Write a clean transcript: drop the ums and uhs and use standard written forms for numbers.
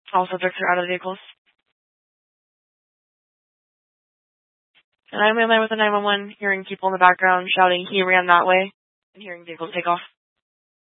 All subjects are out of the vehicles. And I'm in line with the 911, hearing people in the background shouting, "He ran that way," and hearing vehicles take off.